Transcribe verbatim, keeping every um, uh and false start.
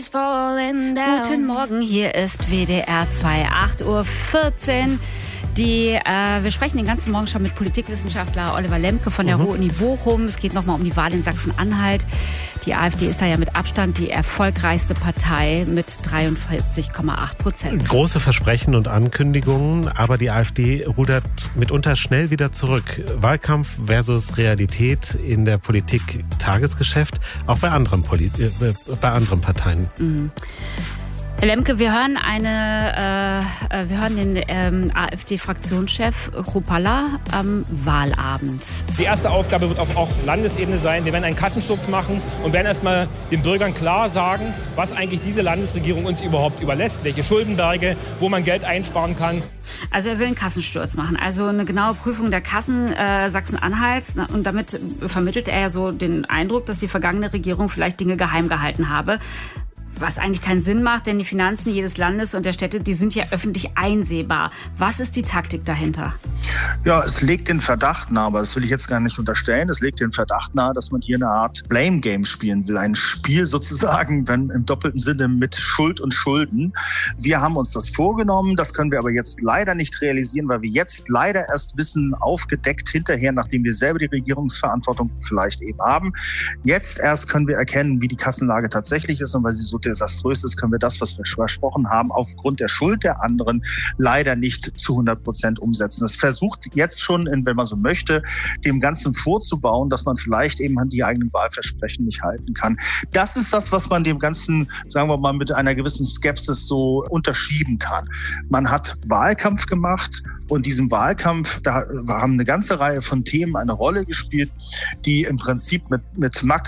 is falling down. Guten Morgen, hier ist W D R zwei, acht Uhr vierzehn. Die, äh, wir sprechen den ganzen Morgen schon mit Politikwissenschaftler Oliver Lemke von der Mhm. Ruhr-Uni Bochum. Es geht nochmal um die Wahl in Sachsen-Anhalt. Die AfD ist da ja mit Abstand die erfolgreichste Partei mit dreiundvierzig Komma acht Prozent. Große Versprechen und Ankündigungen, aber die AfD rudert mitunter schnell wieder zurück. Wahlkampf versus Realität in der Politik, Tagesgeschäft, auch bei anderen, Poli- äh, bei anderen Parteien. Mhm. Herr Lemke, wir hören eine, äh, wir hören den ähm, AfD-Fraktionschef Chrupalla am Wahlabend. Die erste Aufgabe wird auf auch Landesebene sein. Wir werden einen Kassensturz machen und werden erstmal den Bürgern klar sagen, was eigentlich diese Landesregierung uns überhaupt überlässt, welche Schuldenberge, wo man Geld einsparen kann. Also er will einen Kassensturz machen, also eine genaue Prüfung der Kassen äh, Sachsen-Anhalts. Und damit vermittelt er ja so den Eindruck, dass die vergangene Regierung vielleicht Dinge geheim gehalten habe. Was eigentlich keinen Sinn macht, denn die Finanzen jedes Landes und der Städte, die sind ja öffentlich einsehbar. Was ist die Taktik dahinter? Ja, es legt den Verdacht nahe, aber das will ich jetzt gar nicht unterstellen, es legt den Verdacht nahe, dass man hier eine Art Blame-Game spielen will. Ein Spiel sozusagen, wenn im doppelten Sinne mit Schuld und Schulden. Wir haben uns das vorgenommen, das können wir aber jetzt leider nicht realisieren, weil wir jetzt leider erst wissen, aufgedeckt hinterher, nachdem wir selber die Regierungsverantwortung vielleicht eben haben. Jetzt erst können wir erkennen, wie die Kassenlage tatsächlich ist, und weil sie so desaströs ist, können wir das, was wir versprochen haben, aufgrund der Schuld der anderen leider nicht zu hundert Prozent umsetzen. Es versucht jetzt schon, wenn man so möchte, dem Ganzen vorzubauen, dass man vielleicht eben die eigenen Wahlversprechen nicht halten kann. Das ist das, was man dem Ganzen, sagen wir mal, mit einer gewissen Skepsis so unterschieben kann. Man hat Wahlkampf gemacht, und diesem Wahlkampf, da haben eine ganze Reihe von Themen eine Rolle gespielt, die im Prinzip mit, mit